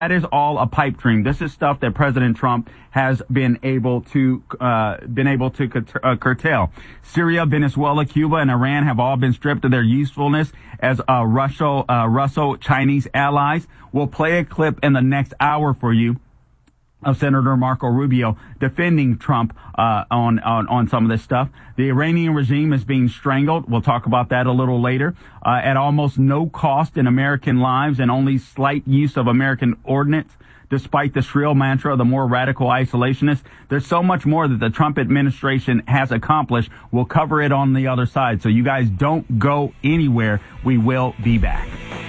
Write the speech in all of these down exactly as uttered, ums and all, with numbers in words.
That is all a pipe dream. This is stuff that President Trump has been able to uh, been able to cur- uh, curtail. Syria, Venezuela, Cuba, and Iran have all been stripped of their usefulness as uh, Russo uh, Russo Chinese allies. We'll play a clip in the next hour for you of Senator Marco Rubio defending Trump uh, on, on on some of this stuff. The Iranian regime is being strangled. We'll talk about that a little later. Uh, at almost no cost in American lives and only slight use of American ordnance, despite the shrill mantra of the more radical isolationists. There's so much more that the Trump administration has accomplished. We'll cover it on the other side. So you guys don't go anywhere. We will be back.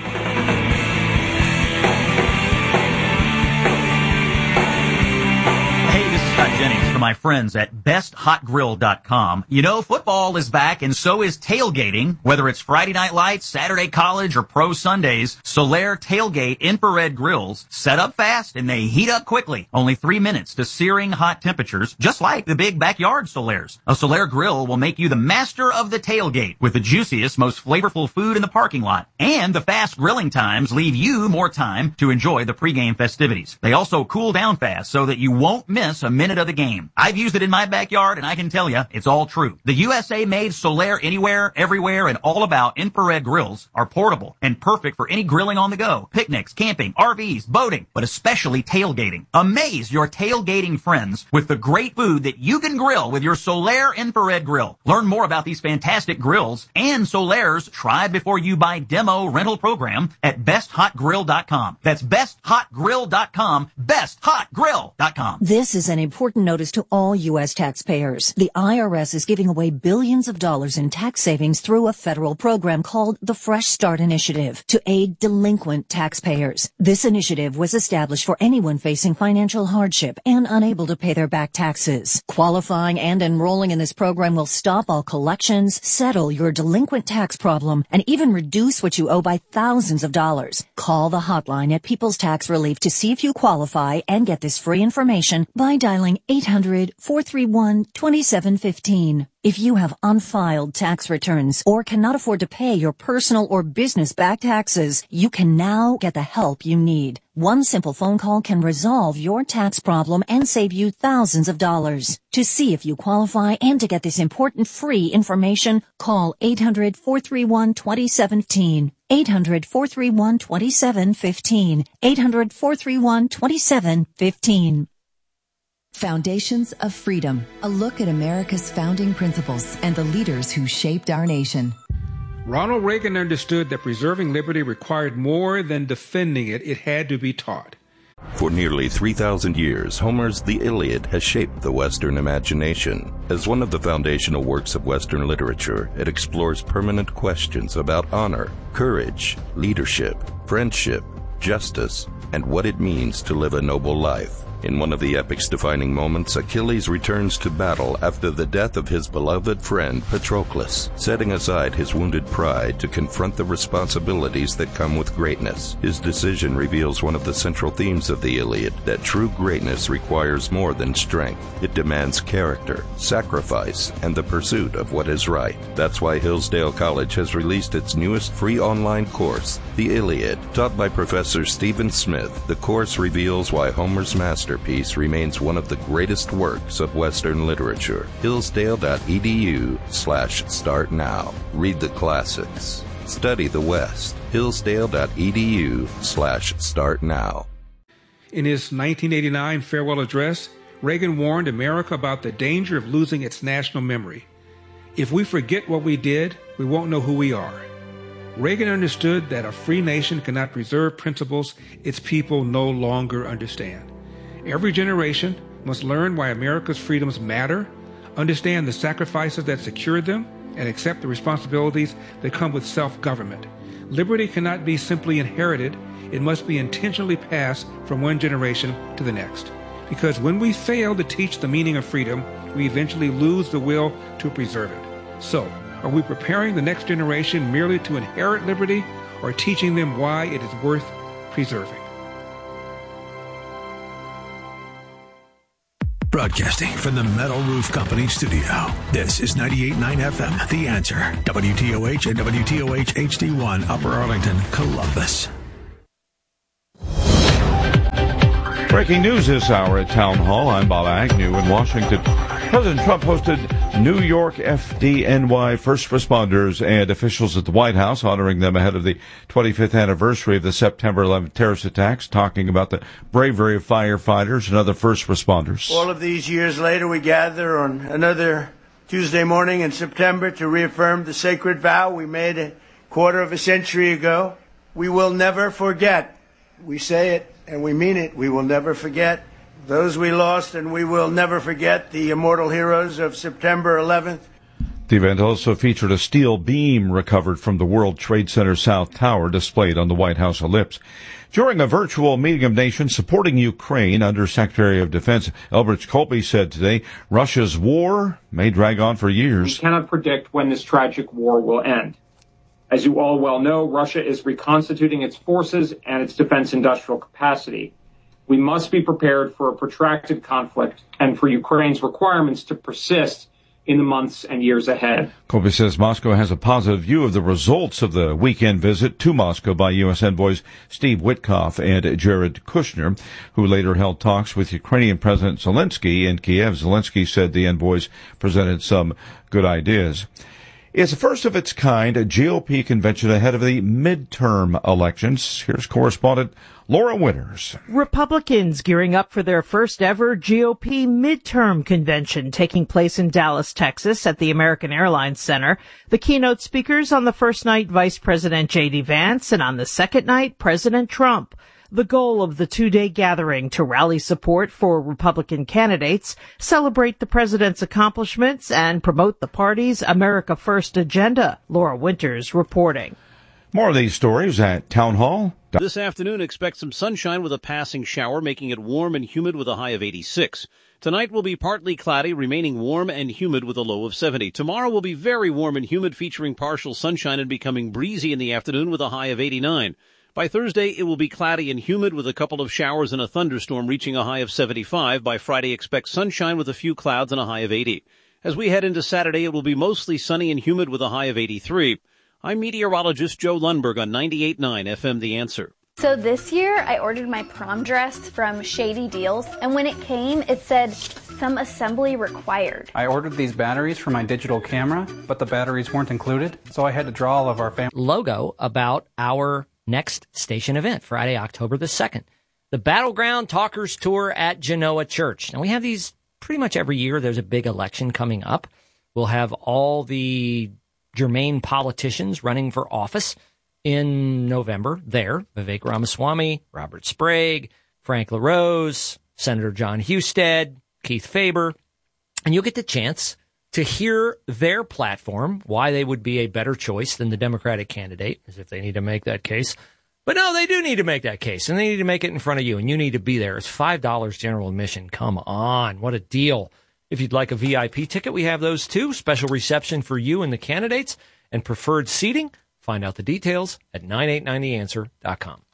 Jennings for my friends at best hot grill dot com. You know, football is back and so is tailgating. Whether it's Friday Night Lights, Saturday College, or Pro Sundays, Solaire Tailgate infrared grills set up fast and they heat up quickly. Only three minutes to searing hot temperatures, just like the big backyard Solaire's. A Solaire grill will make you the master of the tailgate with the juiciest, most flavorful food in the parking lot. And the fast grilling times leave you more time to enjoy the pregame festivities. They also cool down fast so that you won't miss a minute of the game. I've used it in my backyard, and I can tell you, it's all true. The U S A-made Solaire Anywhere, Everywhere, and All About infrared grills are portable and perfect for any grilling on the go, picnics, camping, R Vs, boating, but especially tailgating. Amaze your tailgating friends with the great food that you can grill with your Solaire infrared grill. Learn more about these fantastic grills and Solaire's try before you buy demo rental program at best hot grill dot com. That's best hot grill dot com, best hot grill dot com. This is an important notice to all U S taxpayers. The I R S is giving away billions of dollars in tax savings through a federal program called the Fresh Start Initiative to aid delinquent taxpayers. This initiative was established for anyone facing financial hardship and unable to pay their back taxes. Qualifying and enrolling in this program will stop all collections, settle your delinquent tax problem, and even reduce what you owe by thousands of dollars. Call the hotline at People's Tax Relief to see if you qualify and get this free information by dialing eight hundred, four three one, two seven one five. If you have unfiled tax returns or cannot afford to pay your personal or business back taxes, you can now get the help you need. One simple phone call can resolve your tax problem and save you thousands of dollars. To see if you qualify and to get this important free information, call eight hundred, four three one, two seven one five. eight hundred, four three one, two seven one five. eight hundred, four three one, two seven one five. Foundations of Freedom, a look at America's founding principles and the leaders who shaped our nation. Ronald Reagan understood that preserving liberty required more than defending it. It had to be taught. For nearly three thousand years, Homer's The Iliad has shaped the Western imagination. As one of the foundational works of Western literature, it explores permanent questions about honor, courage, leadership, friendship, justice, and what it means to live a noble life. In one of the epic's defining moments, Achilles returns to battle after the death of his beloved friend Patroclus, setting aside his wounded pride to confront the responsibilities that come with greatness. His decision reveals one of the central themes of the Iliad, that true greatness requires more than strength. It demands character, sacrifice, and the pursuit of what is right. That's why Hillsdale College has released its newest free online course, The Iliad. Taught by Professor Stephen Smith, the course reveals why Homer's master Masterpiece remains one of the greatest works of Western literature. Hillsdale.edu slash start now. Read the classics. Study the West. Hillsdale.edu slash start now. In his nineteen eighty-nine farewell address, Reagan warned America about the danger of losing its national memory. If we forget what we did, we won't know who we are. Reagan understood that a free nation cannot preserve principles its people no longer understand. Every generation must learn why America's freedoms matter, understand the sacrifices that secured them, and accept the responsibilities that come with self-government. Liberty cannot be simply inherited. It must be intentionally passed from one generation to the next. Because when we fail to teach the meaning of freedom, we eventually lose the will to preserve it. So, are we preparing the next generation merely to inherit liberty, or teaching them why it is worth preserving? Broadcasting from the Metal Roof Company studio. This is ninety-eight point nine F M, The Answer. W T O H and W T O H H D one, Upper Arlington, Columbus. Breaking news this hour at Town Hall. I'm Bob Agnew in Washington. President Trump hosted New York F D N Y first responders and officials at the White House, honoring them ahead of the twenty-fifth anniversary of the September eleventh terrorist attacks, talking about the bravery of firefighters and other first responders. All of these years later, we gather on another Tuesday morning in September to reaffirm the sacred vow we made a quarter of a century ago. We will never forget. We say it and we mean it. We will never forget those we lost, and we will never forget the immortal heroes of September eleventh. The event also featured a steel beam recovered from the World Trade Center South Tower displayed on the White House ellipse. During a virtual meeting of nations supporting Ukraine, Under Secretary of Defense Elbridge Colby said today Russia's war may drag on for years. We cannot predict when this tragic war will end. As you all well know, Russia is reconstituting its forces and its defense industrial capacity. We must be prepared for a protracted conflict and for Ukraine's requirements to persist in the months and years ahead. Colby says Moscow has a positive view of the results of the weekend visit to Moscow by U S envoys Steve Witkoff and Jared Kushner, who later held talks with Ukrainian President Zelensky in Kiev. Zelensky said the envoys presented some good ideas. It's the first of its kind, a G O P convention ahead of the midterm elections. Here's correspondent Laura Winters. Republicans gearing up for their first ever G O P midterm convention taking place in Dallas, Texas at the American Airlines Center. The keynote speakers on the first night, Vice President J D Vance, and on the second night, President Trump. The goal of the two-day gathering to rally support for Republican candidates, celebrate the president's accomplishments, and promote the party's America First agenda. Laura Winters reporting. More of these stories at Town Hall. This afternoon, expect some sunshine with a passing shower, making it warm and humid with a high of eighty-six. Tonight will be partly cloudy, remaining warm and humid with a low of seventy. Tomorrow will be very warm and humid, featuring partial sunshine and becoming breezy in the afternoon with a high of eighty-nine. By Thursday, it will be cloudy and humid with a couple of showers and a thunderstorm, reaching a high of seventy-five. By Friday, expect sunshine with a few clouds and a high of eighty. As we head into Saturday, it will be mostly sunny and humid with a high of eighty-three. I'm meteorologist Joe Lundberg on ninety-eight point nine F M The Answer. So this year, I ordered my prom dress from Shady Deals, and when it came, it said, some assembly required. I ordered these batteries for my digital camera, but the batteries weren't included, so I had to draw all of our family logo about our next station event, Friday, October the second. The Battleground Talkers Tour at Genoa Church. Now, we have these pretty much every year. There's a big election coming up. We'll have all the germane politicians running for office in November there. Vivek Ramaswamy, Robert Sprague, Frank LaRose, Senator John Husted, Keith Faber. And you'll get the chance to hear their platform, why they would be a better choice than the Democratic candidate, as if they need to make that case. But no, they do need to make that case, and they need to make it in front of you, and you need to be there. It's five dollars general admission. Come on. What a deal. If you'd like a V I P ticket, we have those too. Special reception for you and the candidates, and preferred seating. Find out the details at nine eight nine the answer dot com.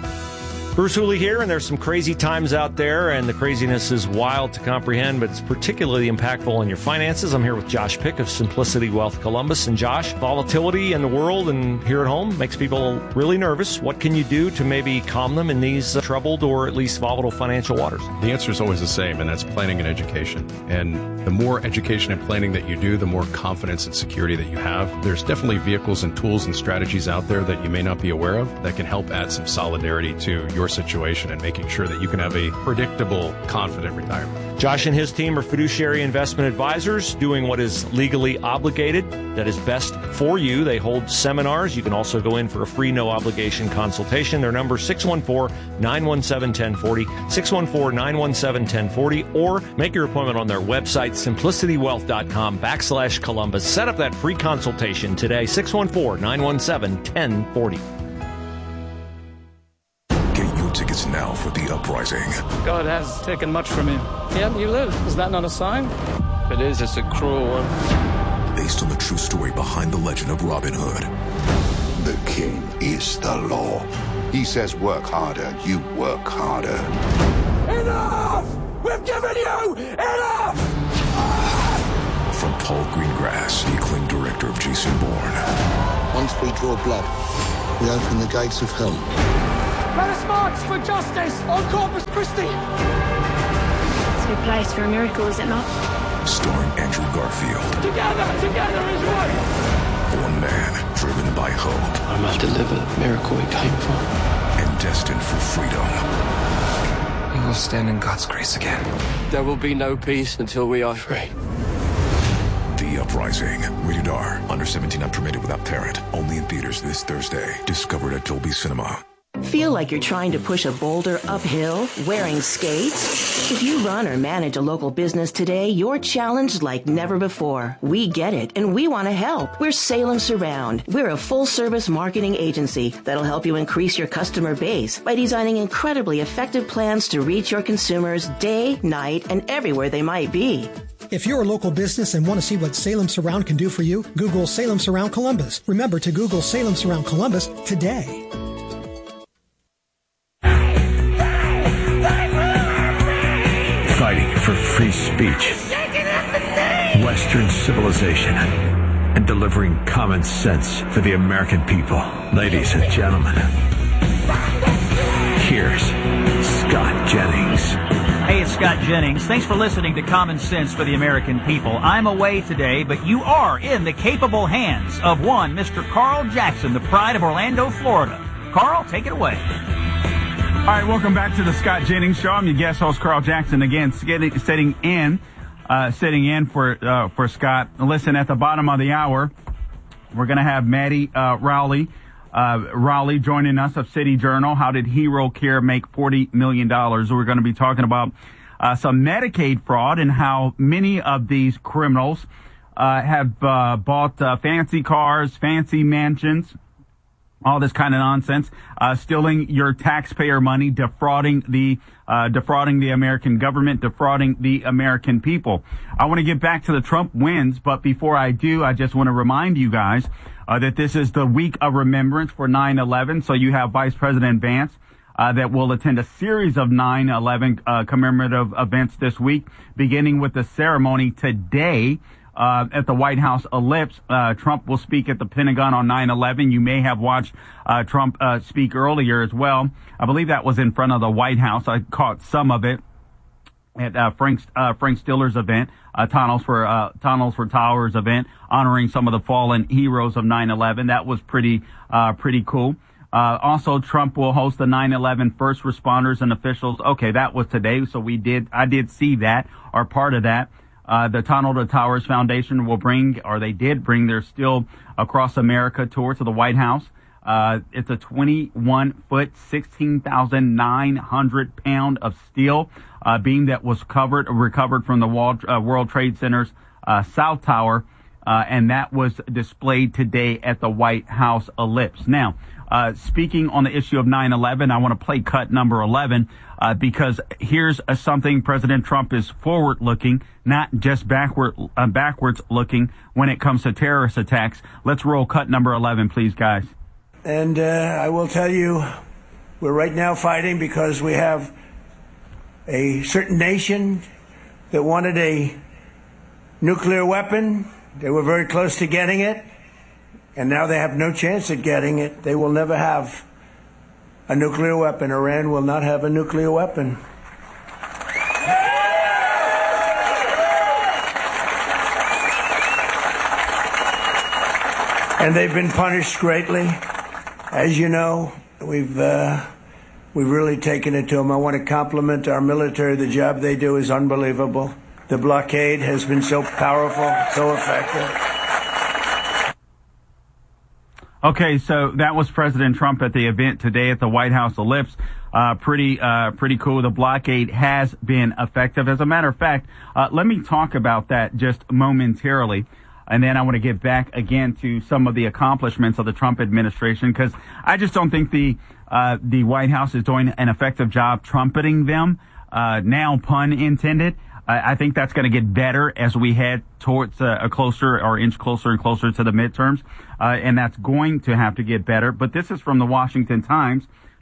Bruce Hooley here, and there's some crazy times out there, and the craziness is wild to comprehend, but it's particularly impactful on your finances. I'm here with Josh Pick of Simplicity Wealth Columbus. And Josh, volatility in the world and here at home makes people really nervous. What can you do to maybe calm them in these uh, troubled or at least volatile financial waters? The answer is always the same, and that's planning and education. And the more education and planning that you do, the more confidence and security that you have. There's definitely vehicles and tools and strategies out there that you may not be aware of that can help add some solidarity to your situation and making sure that you can have a predictable, confident retirement. Josh and his team are fiduciary investment advisors doing what is legally obligated, that is best for you. They hold seminars. You can also go in for a free, no-obligation consultation. Their number is six one four, nine one seven, one zero four zero, six one four, nine one seven, one zero four zero, or make your appointment on their website, simplicitywealth.com backslash Columbus. Set up that free consultation today, six one four, nine one seven, one zero four zero. Tickets now for The Uprising. God has taken much from him. Yet you live. Is that not a sign? If it is, it's a cruel one. Based on the true story behind the legend of Robin Hood. The king is the law. He says work harder, you work harder. Enough! We've given you enough! From Paul Greengrass, the acclaimed director of Jason Bourne. Once we draw blood, we open the gates of hell. Let us march for justice on Corpus Christi. It's a good place for a miracle, is it not? Starring Andrew Garfield. Together, together is one. One man driven by hope. I must deliver the miracle we came for. And destined for freedom. We will stand in God's grace again. There will be no peace until we are free. The Uprising. Rated R. Under seventeen, not permitted without parent. Only in theaters this Thursday. Discovered at Dolby Cinema. Feel like you're trying to push a boulder uphill wearing skates? If you run or manage a local business today, you're challenged like never before. We get it, and we want to help. We're Salem Surround. We're a full-service marketing agency that'll help you increase your customer base by designing incredibly effective plans to reach your consumers day, night, and everywhere they might be. If you're a local business and want to see what Salem Surround can do for you, Google Salem Surround Columbus. Remember to Google Salem Surround Columbus today. Fighting for free speech, Western civilization, and delivering common sense for the American people. Ladies and gentlemen, here's Scott Jennings. Hey, it's Scott Jennings. Thanks for listening to Common Sense for the American People. I'm away today, but you are in the capable hands of one Mister Carl Jackson, the pride of Orlando, Florida. Carl, take it away. All right, welcome back to the Scott Jennings Show. I'm your guest host, Carl Jackson, again, sitting, sitting in, uh, sitting in for uh, for Scott. Listen, at the bottom of the hour, we're going to have Maddie uh, Rowley, uh, Rowley joining us of City Journal. How did Hero Care make forty million dollars? We're going to be talking about uh, some Medicaid fraud and how many of these criminals uh, have uh, bought uh, fancy cars, fancy mansions, all this kind of nonsense, uh, stealing your taxpayer money, defrauding the, uh, defrauding the American government, defrauding the American people. I want to get back to the Trump wins, but before I do, I just want to remind you guys, uh, that this is the week of remembrance for nine eleven. So you have Vice President Vance, uh, that will attend a series of nine eleven, uh, commemorative events this week, beginning with the ceremony today. Uh, at the White House Ellipse. Uh, Trump will speak at the Pentagon on nine eleven. You may have watched uh, Trump uh, speak earlier as well. I believe that was in front of the White House. I caught some of it at uh, Frank uh, Frank Stiller's event, uh, Tunnels for uh, Tunnels for Towers event, honoring some of the fallen heroes of nine eleven. That was pretty uh, pretty cool. Uh, also, Trump will host the nine eleven first responders and officials. Okay, that was today, so we did I did see that, or part of that. Uh, the Tunnel to Towers Foundation will bring, or they did bring their Steel Across America tour to the White House. Uh, it's a twenty-one foot, sixteen thousand nine hundred pound of steel, uh, beam that was covered, recovered from the World, uh, World Trade Center's, uh, South Tower. Uh, and that was displayed today at the White House Ellipse. Now, uh, speaking on the issue of nine eleven, I want to play cut number eleven, uh, because here's uh, something President Trump is forward looking, not just backward, uh, backwards looking when it comes to terrorist attacks. Let's roll cut number eleven, please, guys. And, uh, I will tell you, we're right now fighting because we have a certain nation that wanted a nuclear weapon. They were very close to getting it, and now they have no chance at getting it. They will never have a nuclear weapon. Iran will not have a nuclear weapon. And they've been punished greatly. As you know, we've uh, we've really taken it to them. I want to compliment our military. The job they do is unbelievable. The blockade has been so powerful, so effective. Okay, so that was President Trump at the event today at the White House Ellipse. Uh, pretty, uh, pretty cool. The blockade has been effective. As a matter of fact, uh, let me talk about that just momentarily. And then I want to get back again to some of the accomplishments of the Trump administration, because I just don't think the, uh, the White House is doing an effective job trumpeting them. Uh, now, pun intended. I think that's going to get better as we head towards uh, a closer or inch closer and closer to the midterms. Uh, and that's going to have to get better. But this is from the Washington Times.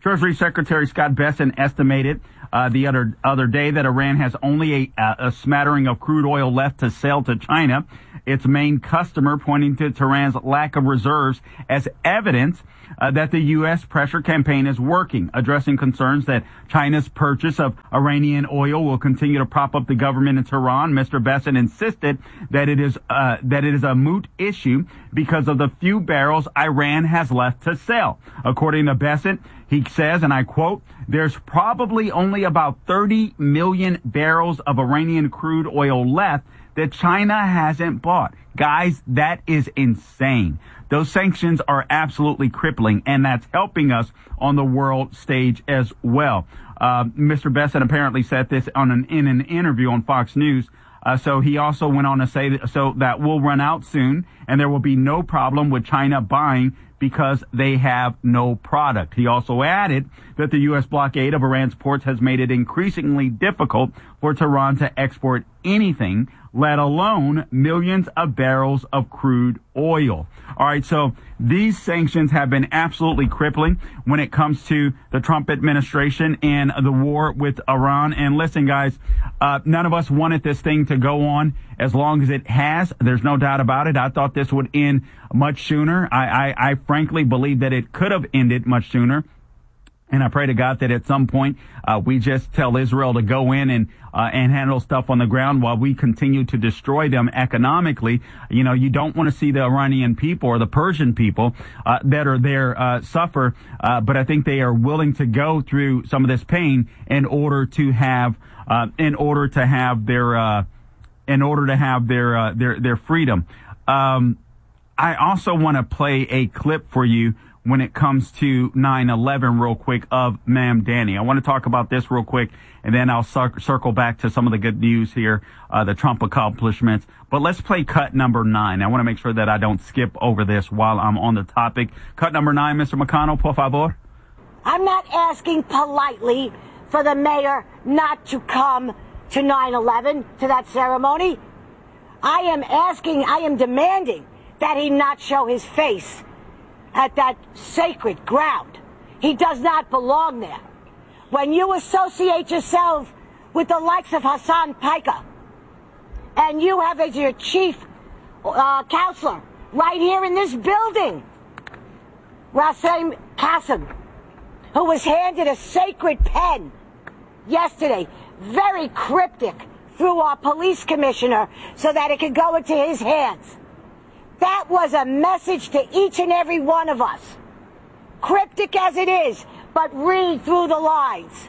Treasury Secretary Scott Bessent estimated uh, the other other day that Iran has only a, a smattering of crude oil left to sell to China, its main customer, pointing to Tehran's lack of reserves as evidence uh, that the U S pressure campaign is working, addressing concerns that China's purchase of Iranian oil will continue to prop up the government in Tehran. Mister Bessent insisted that it is uh, that it is a moot issue because of the few barrels Iran has left to sell. According to Bessent, he says, and I quote, "There's probably only about thirty million barrels of Iranian crude oil left that China hasn't bought." Guys, that is insane. Those sanctions are absolutely crippling, and that's helping us on the world stage as well. Uh, Mister Bessent apparently said this on an, in an interview on Fox News. Uh, so he also went on to say that, so that will run out soon, and there will be no problem with China buying because they have no product. He also added that the U S blockade of Iran's ports has made it increasingly difficult for Tehran to export anything, let alone millions of barrels of crude oil. All right, so these sanctions have been absolutely crippling when it comes to the Trump administration and the war with Iran. And listen, guys, uh, none of us wanted this thing to go on as long as it has. There's no doubt about it. I thought this would end much sooner. I, I, I frankly believe that it could have ended much sooner. And I pray to God that at some point uh, we just tell Israel to go in and uh, and handle stuff on the ground while we continue to destroy them economically. You know, you don't want to see the Iranian people or the Persian people uh, that are there uh, suffer, uh, but I think they are willing to go through some of this pain in order to have uh, in order to have their uh, in order to have their uh, their their freedom. Um, I also want to play a clip for you when it comes to nine eleven real quick of Mamdani. I want to talk about this real quick, and then I'll cir- circle back to some of the good news here, uh, the Trump accomplishments. But let's play cut number nine. I want to make sure that I don't skip over this while I'm on the topic. Cut number nine, Mister McConnell, por favor. I'm not asking politely for the mayor not to come to nine eleven, to that ceremony. I am asking, I am demanding that he not show his face at that sacred ground. He does not belong there. When you associate yourself with the likes of Hassan Piker, and you have as your chief uh, counselor right here in this building, Rasim Qasem, who was handed a sacred pen yesterday, very cryptic, through our police commissioner so that it could go into his hands. That was a message to each and every one of us. Cryptic as it is, but read through the lines.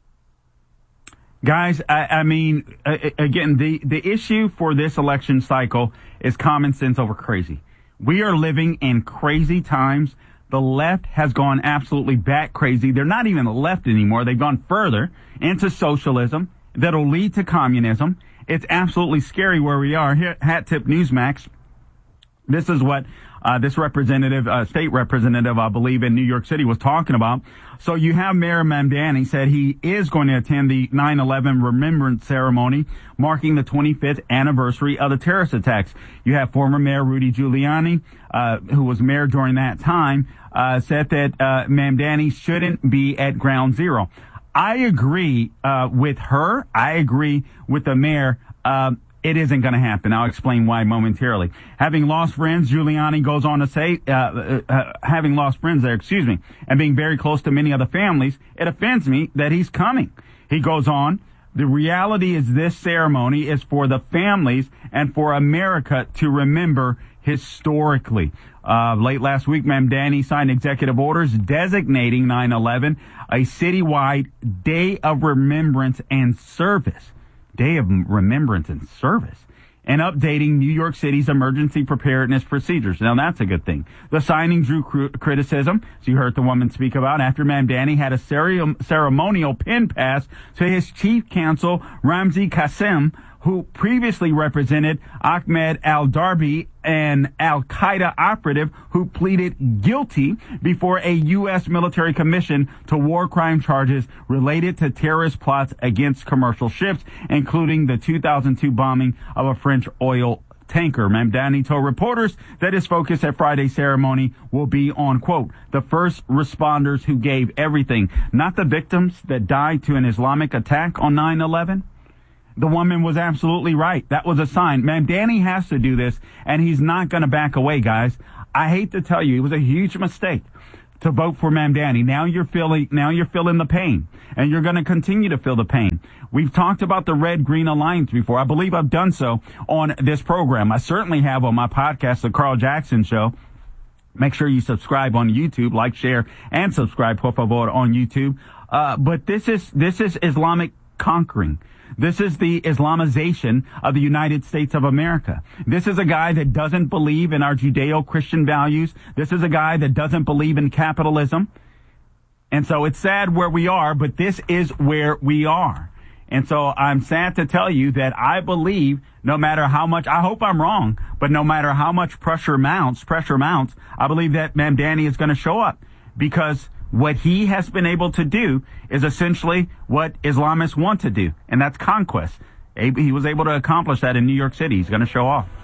Guys, I, I mean, uh, again, the, the issue for this election cycle is common sense over crazy. We are living in crazy times. The left has gone absolutely bat crazy. They're not even the left anymore. They've gone further into socialism that'll lead to communism. It's absolutely scary where we are. Here, Hat Tip Newsmax. This is what uh, this representative, uh, state representative, I believe, in New York City was talking about. So you have Mayor Mamdani said he is going to attend the nine eleven remembrance ceremony marking the twenty-fifth anniversary of the terrorist attacks. You have former Mayor Rudy Giuliani, uh, who was mayor during that time, uh, said that uh, Mamdani shouldn't be at ground zero. I agree uh, with her. I agree with the mayor. Uh, It isn't going to happen. I'll explain why momentarily. Having lost friends, Giuliani goes on to say, uh, uh, uh, having lost friends there, excuse me, and being very close to many other families, it offends me that he's coming. He goes on, the reality is this ceremony is for the families and for America to remember historically. Uh, late last week, Mamdani signed executive orders designating nine eleven a citywide day of remembrance and service. Day of Remembrance and Service, and updating New York City's emergency preparedness procedures. Now, that's a good thing. The signing drew cr- criticism, as you heard the woman speak about, after Mamdani had a cere- ceremonial pin pass to his chief counsel, Ramzi Qasem, who previously represented Ahmed al-Darbi, an al-Qaeda operative who pleaded guilty before a U S military commission to war crime charges related to terrorist plots against commercial ships, including the two thousand two bombing of a French oil tanker. Mamdani told reporters that his focus at Friday's ceremony will be on, quote, the first responders who gave everything, not the victims that died to an Islamic attack on nine eleven. The woman was absolutely right. That was a sign. Mamdani has to do this, and he's not going to back away, guys. I hate to tell you, it was a huge mistake to vote for Mamdani. Now you're feeling, now you're feeling the pain, and you're going to continue to feel the pain. We've talked about the Red Green Alliance before. I believe I've done so on this program. I certainly have on my podcast, The Carl Jackson Show. Make sure you subscribe on YouTube, like, share, and subscribe, por favor, on YouTube. Uh, but this is, this is Islamic conquering. This is the Islamization of the United States of America. This is a guy that doesn't believe in our Judeo-Christian values. This is a guy that doesn't believe in capitalism. And so it's sad where we are, but this is where we are. And so I'm sad to tell you that I believe no matter how much, I hope I'm wrong, but no matter how much pressure mounts, pressure mounts, I believe that Mamdani is going to show up, because what he has been able to do is essentially what Islamists want to do, and that's conquest. He was able to accomplish that in New York City. He's going to show off.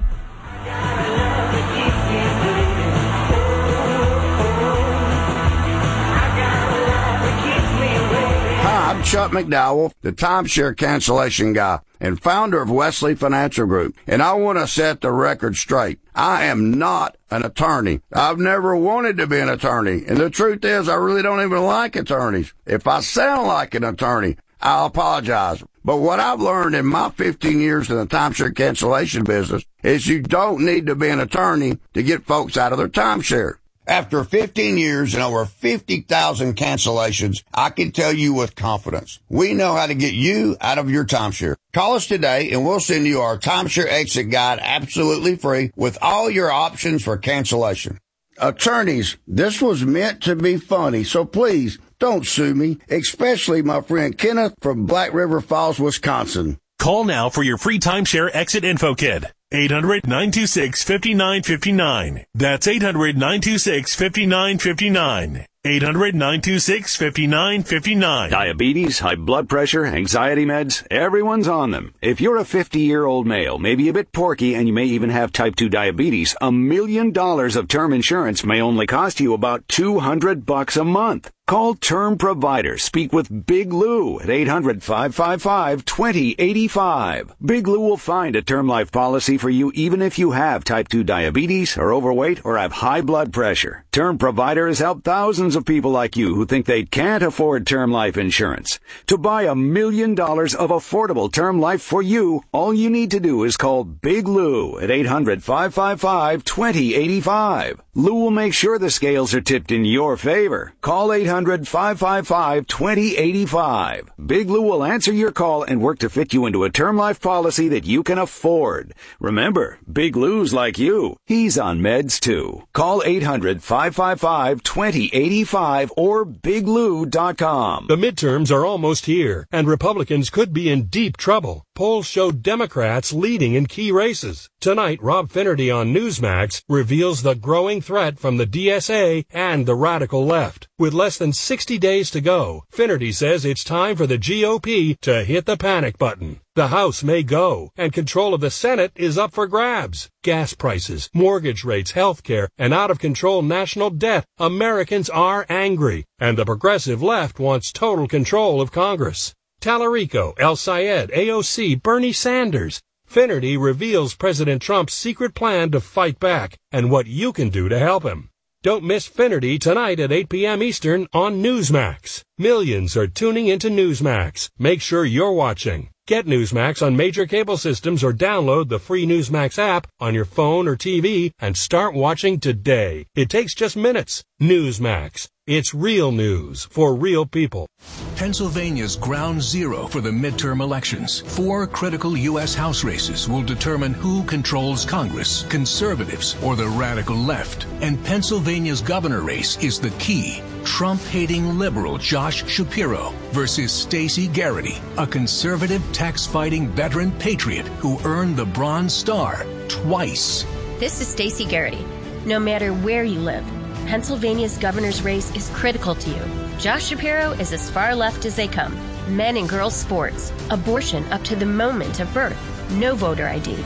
Hi, I'm Chuck McDowell, the timeshare cancellation guy and founder of Wesley Financial Group, and I want to set the record straight. I am not an attorney. I've never wanted to be an attorney, and the truth is I really don't even like attorneys. If I sound like an attorney, I'll apologize. But what I've learned in my fifteen years in the timeshare cancellation business is you don't need to be an attorney to get folks out of their timeshare. After fifteen years and over fifty thousand cancellations, I can tell you with confidence, we know how to get you out of your timeshare. Call us today and we'll send you our timeshare exit guide absolutely free with all your options for cancellation. Attorneys, this was meant to be funny, so please don't sue me, especially my friend Kenneth from Black River Falls, Wisconsin. Call now for your free timeshare exit info kit. eight hundred, nine two six, five nine five nine. That's eight hundred, nine two six, five nine five nine. eight hundred, nine two six, five nine five nine. Diabetes, high blood pressure, anxiety meds, everyone's on them. If you're a fifty-year-old male, maybe a bit porky, and you may even have type two diabetes, a million dollars of term insurance may only cost you about two hundred bucks a month. Call Term Provider. Speak with Big Lou at eight hundred, five five five, two zero eight five. Big Lou will find a term life policy for you even if you have type two diabetes, are overweight, or have high blood pressure. Term Provider has helped thousands of people like you who think they can't afford term life insurance. To buy a million dollars of affordable term life for you, all you need to do is call Big Lou at eight hundred, five five five, two zero eight five. Lou will make sure the scales are tipped in your favor. Call eight hundred, five five five, two zero eight five. Big Lou will answer your call and work to fit you into a term life policy that you can afford. Remember, Big Lou's like you. He's on meds too. Call eight hundred, five five five, two zero eight five or big lou dot com. The midterms are almost here, and Republicans could be in deep trouble. Polls show Democrats leading in key races. Tonight, Rob Finnerty on Newsmax reveals the growing threat from the D S A and the radical left. With less than sixty days to go, Finnerty says it's time for the G O P to hit the panic button. The House may go, and control of the Senate is up for grabs. Gas prices, mortgage rates, health care, and out-of-control national debt. Americans are angry, and the progressive left wants total control of Congress. Tallarico, El Sayed, A O C, Bernie Sanders. Finnerty reveals President Trump's secret plan to fight back and what you can do to help him. Don't miss Finnerty tonight at eight p.m. Eastern on Newsmax. Millions are tuning into Newsmax. Make sure you're watching. Get Newsmax on major cable systems or download the free Newsmax app on your phone or T V and start watching today. It takes just minutes. Newsmax. It's real news for real people. Pennsylvania's ground zero for the midterm elections. Four critical U S House races will determine who controls Congress, conservatives or the radical left. And Pennsylvania's governor race is the key. Trump-hating liberal Josh Shapiro versus Stacey Garrity, a conservative tax-fighting veteran patriot who earned the Bronze Star twice. This is Stacey Garrity. No matter where you live, Pennsylvania's governor's race is critical to you. Josh Shapiro is as far left as they come. Men and girls sports, abortion up to the moment of birth, no voter I D.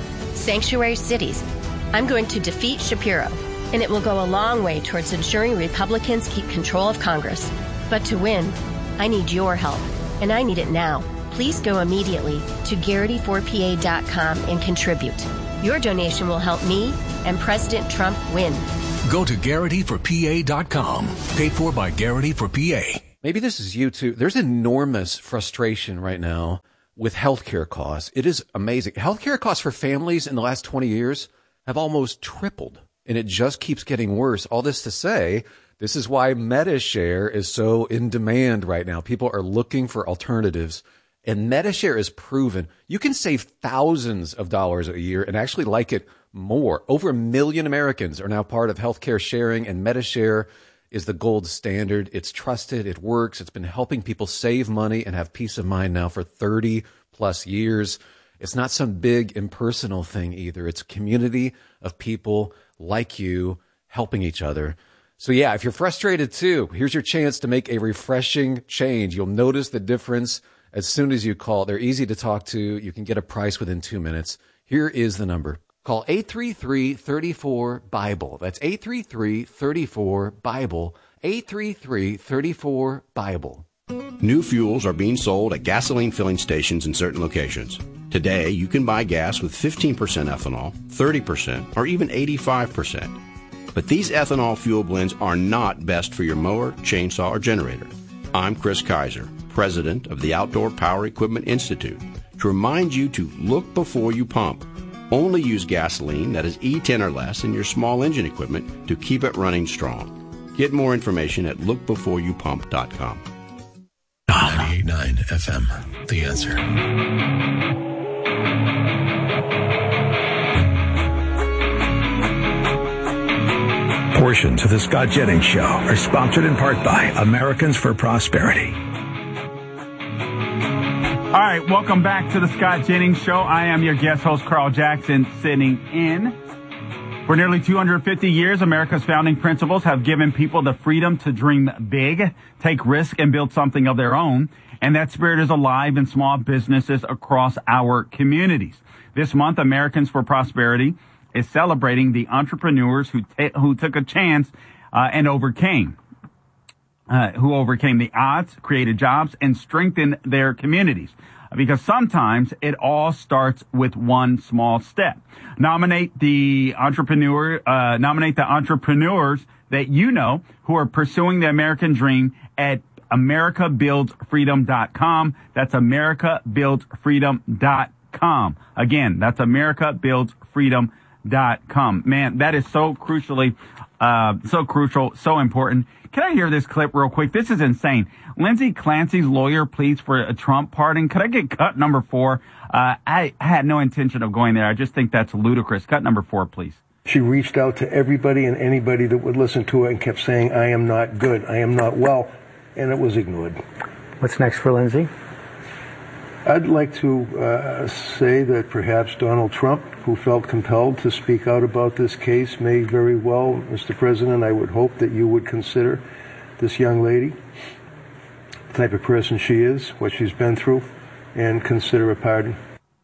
sanctuary cities. I'm going to defeat Shapiro, and it will go a long way towards ensuring Republicans keep control of Congress. But to win, I need your help, and I need it now. Please go immediately to Garrity four P A dot com and contribute. Your donation will help me and President Trump win. Go to Garrity for P A dot com. Paid for by Garrity for P A. Maybe this is you too. There's enormous frustration right now with healthcare costs. It is amazing. Healthcare costs for families in the last twenty years have almost tripled, and it just keeps getting worse. All this to say, this is why MediShare is so in demand right now. People are looking for alternatives, and MediShare is proven. You can save thousands of dollars a year and actually like it more. Over a million Americans are now part of healthcare sharing, and MediShare is the gold standard. It's trusted. It works. It's been helping people save money and have peace of mind now for thirty plus years. It's not some big impersonal thing either. It's a community of people like you helping each other. So yeah, if you're frustrated too, here's your chance to make a refreshing change. You'll notice the difference as soon as you call. They're easy to talk to. You can get a price within two minutes. Here is the number. Call eight three three, three four, BIBLE. That's eight three three, three four, BIBLE. eight three three, three four, BIBLE. New fuels are being sold at gasoline filling stations in certain locations. Today, you can buy gas with fifteen percent ethanol, thirty percent, or even eighty-five percent. But these ethanol fuel blends are not best for your mower, chainsaw, or generator. I'm Chris Kaiser, president of the Outdoor Power Equipment Institute, to remind you to look before you pump. Only use gasoline that is E ten or less in your small engine equipment to keep it running strong. Get more information at look before you pump dot com. ninety-eight point nine F M, The Answer. Portions of the Scott Jennings Show are sponsored in part by Americans for Prosperity. All right, welcome back to the Scott Jennings Show. I am your guest host, Carl Jackson, sitting in. For nearly two hundred fifty years, America's founding principles have given people the freedom to dream big, take risk, and build something of their own. And that spirit is alive in small businesses across our communities. This month, Americans for Prosperity is celebrating the entrepreneurs who t- who took a chance uh, and overcame, uh, who overcame the odds, created jobs, and strengthened their communities. Because sometimes it all starts with one small step. Nominate the entrepreneur, uh, nominate the entrepreneurs that you know who are pursuing the American dream at America Builds Freedom dot com. That's America Builds Freedom dot com. Again, that's America Builds Freedom dot com. Man, that is so crucially, uh, so crucial, so important. Can I hear this clip real quick? This is insane. Lindsay Clancy's lawyer pleads for a Trump pardon. Could I get cut number four? Uh, I had no intention of going there. I just think that's ludicrous. Cut number four, please. She reached out to everybody and anybody that would listen to it and kept saying, I am not good, I am not well, and it was ignored. What's next for Lindsay? I'd like to uh, say that perhaps Donald Trump, who felt compelled to speak out about this case, may very well, Mister President, I would hope that you would consider this young lady, the type of person she is, what she's been through, and consider a pardon.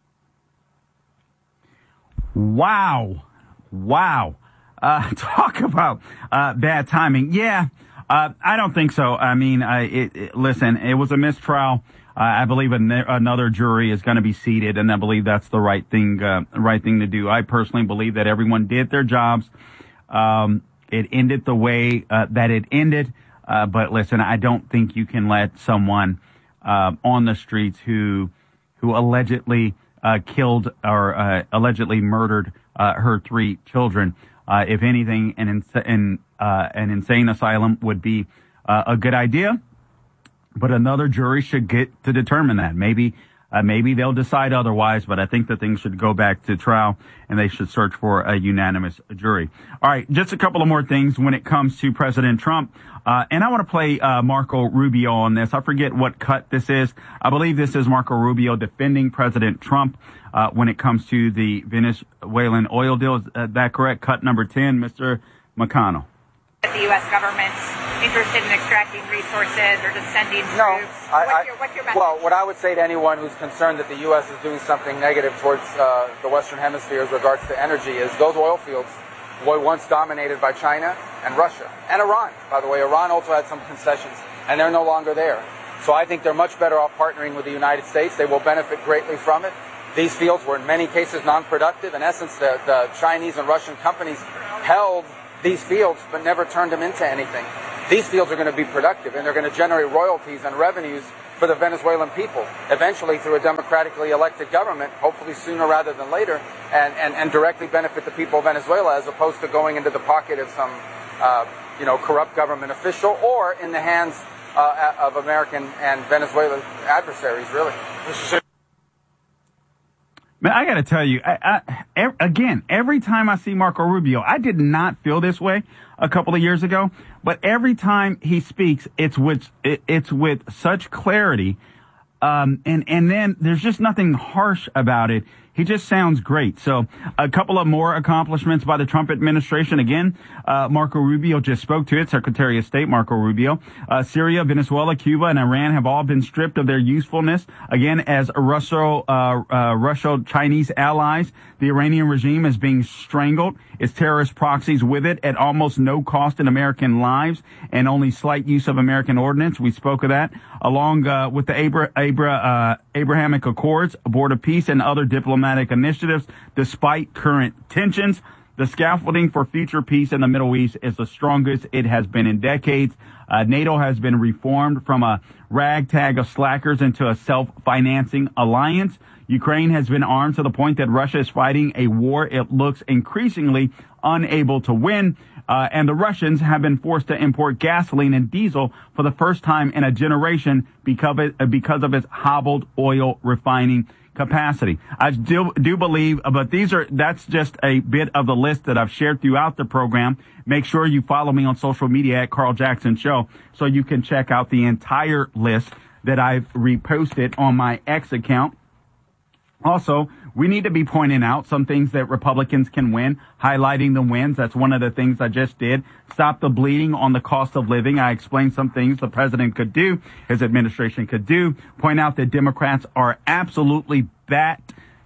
Wow. Wow. Uh, talk about uh, bad timing. Yeah, uh, I don't think so. I mean, uh, it, it, listen, it was a mistrial. Uh, I believe an- another jury is going to be seated, and I believe that's the right thing, uh, right thing to do. I personally believe that everyone did their jobs. Um, it ended the way uh, that it ended. Uh, but listen, I don't think you can let someone uh, on the streets who who allegedly uh, killed or uh, allegedly murdered uh, her three children. Uh, if anything, an ins- an, uh, an insane asylum would be uh, a good idea. But another jury should get to determine that. Maybe, uh, maybe they'll decide otherwise, but I think that things should go back to trial and they should search for a unanimous jury. All right. Just a couple of more things when it comes to President Trump. Uh, and I want to play, uh, Marco Rubio on this. I forget what cut this is. I believe this is Marco Rubio defending President Trump, uh, when it comes to the Venezuelan oil deal. Is that correct? Cut number ten, Mister McConnell. The U S government interested in extracting resources or just sending troops? No. I, what's, I, your, what's your message? Well, what I would say to anyone who's concerned that the U S is doing something negative towards uh, the Western Hemisphere as regards to energy is those oil fields were once dominated by China and Russia and Iran. By the way, Iran also had some concessions, and they're no longer there. So I think they're much better off partnering with the United States. They will benefit greatly from it. These fields were in many cases non-productive. In essence, the, the Chinese and Russian companies held these fields but never turned them into anything. These fields are going to be productive, and they're going to generate royalties and revenues for the Venezuelan people, eventually through a democratically elected government, hopefully sooner rather than later, and, and, and directly benefit the people of Venezuela as opposed to going into the pocket of some uh, you know, corrupt government official or in the hands uh, of American and Venezuelan adversaries, really. Man, I got to tell you, I, I, again, every time I see Marco Rubio, I did not feel this way a couple of years ago, but every time he speaks, it's with it, it's with such clarity, um, and and then there's just nothing harsh about it. He just sounds great. So a couple of more accomplishments by the Trump administration. Again, uh, Marco Rubio just spoke to it. Secretary of State Marco Rubio. Uh, Syria, Venezuela, Cuba, and Iran have all been stripped of their usefulness. Again, as Russo, uh, uh, Russo-Chinese allies, the Iranian regime is being strangled. Its terrorist proxies with it at almost no cost in American lives and only slight use of American ordnance. We spoke of that, along uh, with the Abra- Abra- uh, Abrahamic Accords, a board of peace, and other diplomatic initiatives. Despite current tensions, the scaffolding for future peace in the Middle East is the strongest it has been in decades. Uh, NATO has been reformed from a ragtag of slackers into a self-financing alliance. Ukraine has been armed to the point that Russia is fighting a war it looks increasingly unable to win. Uh, and the Russians have been forced to import gasoline and diesel for the first time in a generation because of, it, because of its hobbled oil refining capacity. I do, do believe, but these are, that's just a bit of the list that I've shared throughout the program. Make sure you follow me on social media at Carl Jackson Show so you can check out the entire list that I've reposted on my X account. Also, we need to be pointing out some things that Republicans can win, highlighting the wins. That's one of the things I just did. Stop the bleeding on the cost of living. I explained some things the president could do, his administration could do. Point out that Democrats are absolutely bat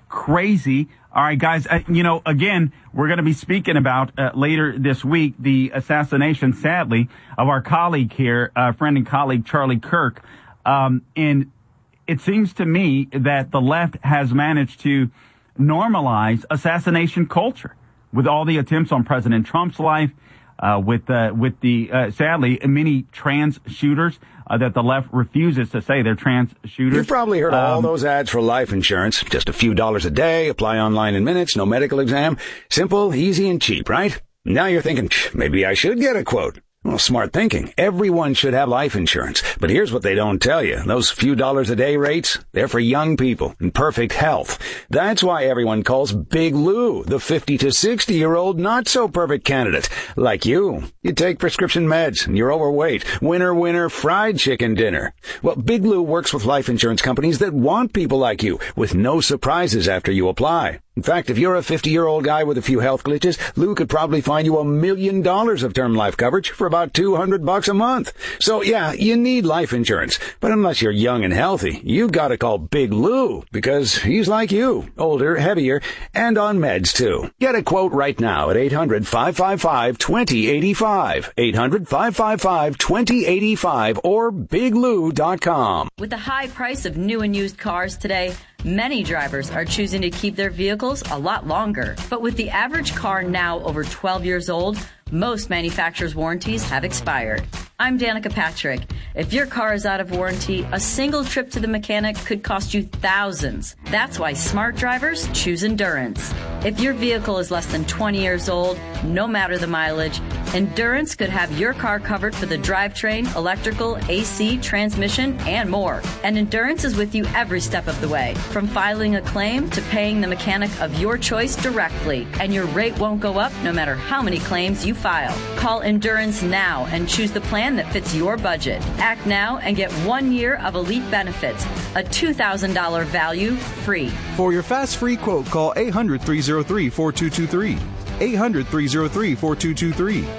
crazy. All right, guys, uh, you know, again, we're going to be speaking about uh, later this week the assassination, sadly, of our colleague here, uh, friend and colleague Charlie Kirk. Um, and it seems to me that the left has managed to normalize assassination culture with all the attempts on President Trump's life, uh, with, uh, with the, uh, sadly, many trans shooters, uh, that the left refuses to say they're trans shooters. You've probably heard um, all those ads for life insurance. Just a few dollars a day, apply online in minutes, no medical exam. Simple, easy, and cheap, right? Now you're thinking, maybe I should get a quote. Well, smart thinking. Everyone should have life insurance. But here's what they don't tell you. Those few dollars a day rates, they're for young people in perfect health. That's why everyone calls Big Lou the fifty to sixty year old not so perfect candidate. Like you. You take prescription meds and you're overweight. Winner, winner, fried chicken dinner. Well, Big Lou works with life insurance companies that want people like you with no surprises after you apply. In fact, if you're a fifty-year-old guy with a few health glitches, Lou could probably find you a million dollars of term life coverage for about two hundred bucks a month. So yeah, you need life insurance. But unless you're young and healthy, you gotta call Big Lou because he's like you, older, heavier, and on meds too. Get a quote right now at eight hundred, five five five, two zero eight five, eight hundred, five five five, two zero eight five or big lou dot com. With the high price of new and used cars today, many drivers are choosing to keep their vehicles a lot longer. But with the average car now over twelve years old, most manufacturers' warranties have expired. I'm Danica Patrick. If your car is out of warranty, a single trip to the mechanic could cost you thousands. That's why smart drivers choose Endurance. If your vehicle is less than twenty years old, no matter the mileage, Endurance could have your car covered for the drivetrain, electrical, A C, transmission, and more. And Endurance is with you every step of the way, from filing a claim to paying the mechanic of your choice directly. And your rate won't go up no matter how many claims you file. Call Endurance now and choose the plan that fits your budget. Act now and get one year of elite benefits, a two thousand dollars value free. For your fast free quote, call eight hundred, three oh three, four two two three. eight hundred, three oh three, four two two three.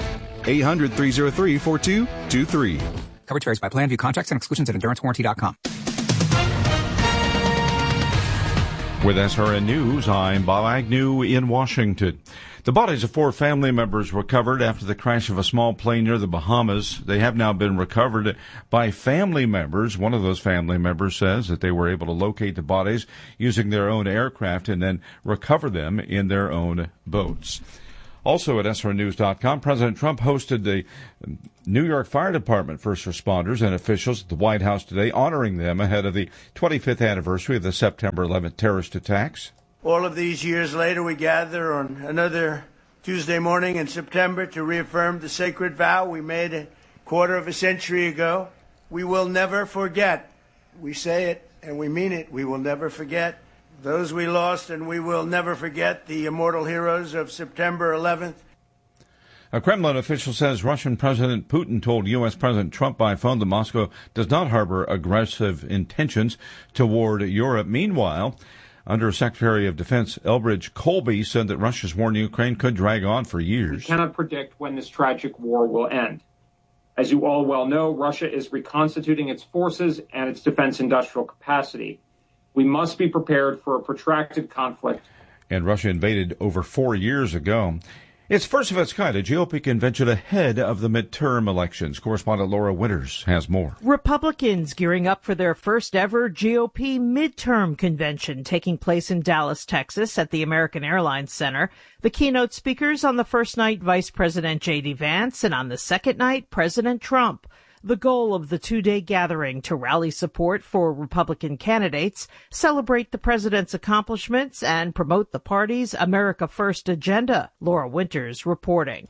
eight hundred, three oh three, four two two three. Coverage varies by plan. View contracts and exclusions at endurance warranty dot com. With S R N News, I'm Bob Agnew in Washington. The bodies of four family members recovered after the crash of a small plane near the Bahamas. They have now been recovered by family members. One of those family members says that they were able to locate the bodies using their own aircraft and then recover them in their own boats. Also at S R N news dot com, President Trump hosted the New York Fire Department first responders and officials at the White House today, honoring them ahead of the twenty-fifth anniversary of the September eleventh terrorist attacks. All of these years later, we gather on another Tuesday morning in September to reaffirm the sacred vow we made a quarter of a century ago. We will never forget. We say it and we mean it. We will never forget those we lost, and we will never forget the immortal heroes of September eleventh. A Kremlin official says Russian President Putin told U S. President Trump by phone that Moscow does not harbor aggressive intentions toward Europe. Meanwhile, Undersecretary of Defense Elbridge Colby said that Russia's war in Ukraine could drag on for years. We cannot predict when this tragic war will end. As you all well know, Russia is reconstituting its forces and its defense industrial capacity. We must be prepared for a protracted conflict. And Russia invaded over four years ago. It's first of its kind, a G O P convention ahead of the midterm elections. Correspondent Laura Winters has more. Republicans gearing up for their first ever G O P midterm convention taking place in Dallas, Texas at the American Airlines Center. The keynote speakers on the first night, Vice President J D Vance, and on the second night, President Trump. The goal of the two-day gathering to rally support for Republican candidates, celebrate the president's accomplishments, and promote the party's America First agenda. Laura Winters reporting.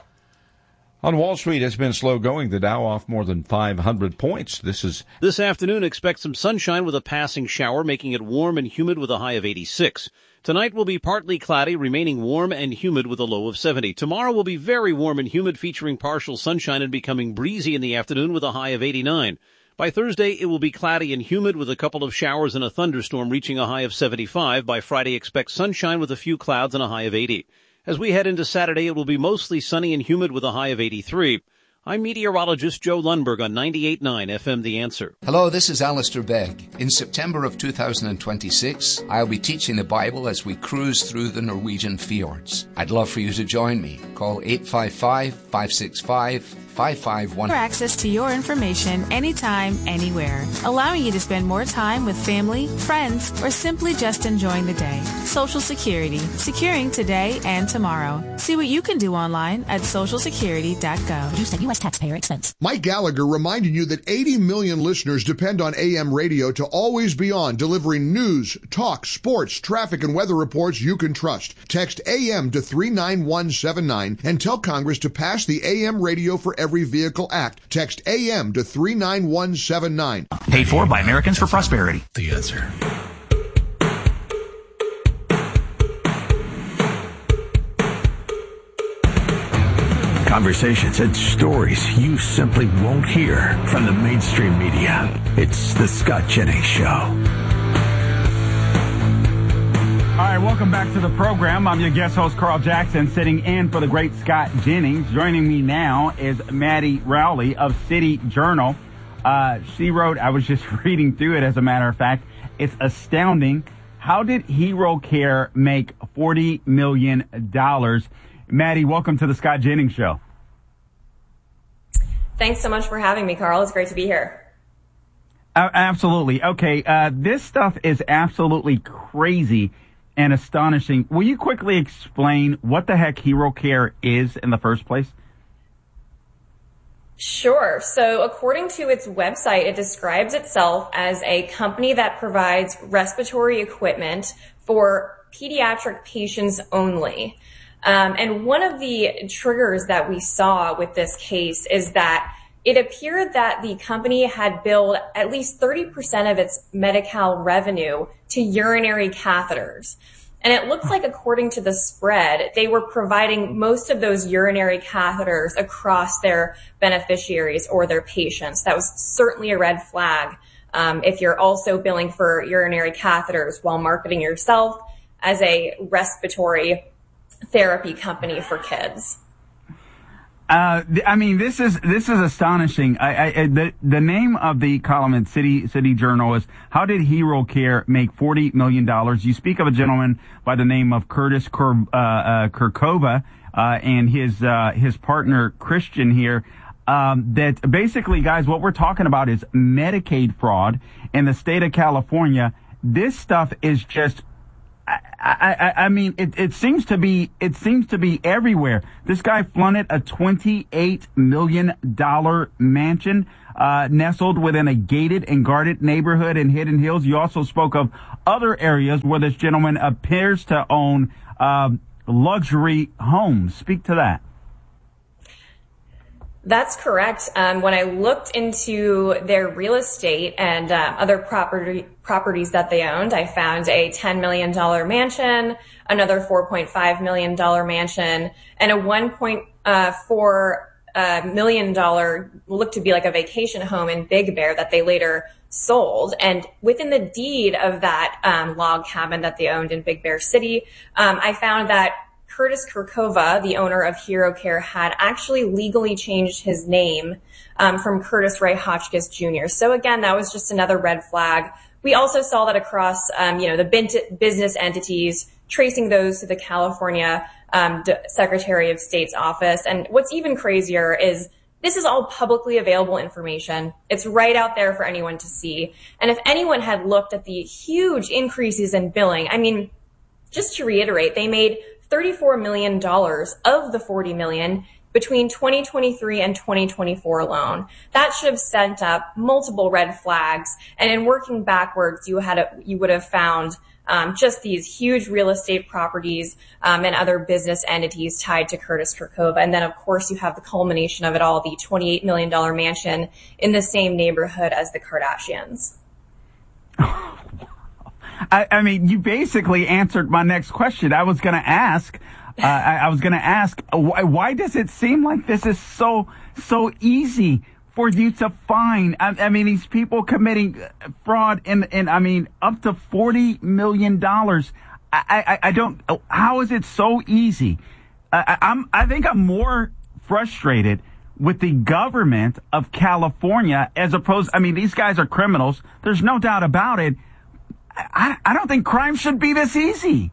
On Wall Street, it's been slow going. The Dow off more than five hundred points. This is This afternoon, expect some sunshine with a passing shower, making it warm and humid with a high of eighty-six. Tonight will be partly cloudy, remaining warm and humid with a low of seventy. Tomorrow will be very warm and humid, featuring partial sunshine and becoming breezy in the afternoon with a high of eighty-nine. By Thursday, it will be cloudy and humid with a couple of showers and a thunderstorm, reaching a high of seventy-five. By Friday, expect sunshine with a few clouds and a high of eighty. As we head into Saturday, it will be mostly sunny and humid with a high of eighty-three. I'm meteorologist Joe Lundberg on ninety-eight point nine F M The Answer. Hello, this is Alistair Begg. In September of two thousand twenty-six, I'll be teaching the Bible as we cruise through the Norwegian fjords. I'd love for you to join me. Call eight five five, five six five, five five one. For access to your information anytime, anywhere, allowing you to spend more time with family, friends, or simply just enjoying the day. Social Security, securing today and tomorrow. See what you can do online at social security dot gov. Produced at U S taxpayer expense. Mike Gallagher reminding you that eighty million listeners depend on A M radio to always be on, delivering news, talk, sports, traffic, and weather reports you can trust. Text A M to three nine one seven nine and tell Congress to pass the A M Radio for Every Vehicle Act. Text A M to three nine one seven nine. Paid for by Americans for Prosperity. The Answer. Conversations and stories you simply won't hear from the mainstream media. It's the Scott Jennings Show. All right, welcome back to the program. I'm your guest host, Carl Jackson, sitting in for the great Scott Jennings. Joining me now is Maddie Rowley of City Journal. Uh, she wrote, I was just reading through it, as a matter of fact, it's astounding. How did Hero Care make forty million dollars? Maddie, welcome to the Scott Jennings Show. Thanks so much for having me, Carl. It's great to be here. Uh, absolutely. Okay, uh, this stuff is absolutely crazy and astonishing. Will you quickly explain what the heck Hero Care is in the first place? Sure. So according to its website, it describes itself as a company that provides respiratory equipment for pediatric patients only. Um, and one of the triggers that we saw with this case is that it appeared that the company had billed at least thirty percent of its Medi-Cal revenue to urinary catheters. And it looks like, according to the spread, they were providing most of those urinary catheters across their beneficiaries or their patients. That was certainly a red flag um, if you're also billing for urinary catheters while marketing yourself as a respiratory therapy company for kids. Uh, I mean, this is this is astonishing. I, I, the the name of the column in City City Journal is "How Did Hero Care Make forty million dollars?" You speak of a gentleman by the name of Curtis Kur, uh, uh, Kurkova uh, and his uh, his partner Christian here. Um, that basically, guys, what we're talking about is Medicaid fraud in the state of California. This stuff is just. I, I, I mean, it, it seems to be, it seems to be everywhere. This guy flaunted a twenty-eight million dollars mansion, uh, nestled within a gated and guarded neighborhood in Hidden Hills. You also spoke of other areas where this gentleman appears to own, uh, luxury homes. Speak to that. That's correct. Um, when I looked into their real estate and uh, other property properties that they owned, I found a ten million dollars mansion, another four point five million dollars mansion, and a one point four uh, million dollars looked to be like a vacation home in Big Bear that they later sold. And within the deed of that um, log cabin that they owned in Big Bear City, um, I found that Curtis Kurkova, the owner of Hero Care, had actually legally changed his name um, from Curtis Ray Hotchkiss Junior So again, that was just another red flag. We also saw that across, um, you know, the business entities, tracing those to the California um, Secretary of State's office. And what's even crazier is this is all publicly available information. It's right out there for anyone to see. And if anyone had looked at the huge increases in billing, I mean, just to reiterate, they made thirty-four million dollars of the forty million dollars between twenty twenty-three and twenty twenty-four alone. That should have sent up multiple red flags. And in working backwards, you had a, you would have found um, just these huge real estate properties um, and other business entities tied to Curtis Kurkova. And then, of course, you have the culmination of it all, the twenty-eight million dollars mansion in the same neighborhood as the Kardashians. I, I mean, you basically answered my next question. I was going to ask, uh, I, I was going to ask, why, why does it seem like this is so, so easy for you to find? I, I mean, these people committing fraud in, in, I mean, up to forty million dollars. I, I, I don't, how is it so easy? I, I'm, I think I'm more frustrated with the government of California as opposed, I mean, these guys are criminals. There's no doubt about it. I, I don't think crime should be this easy.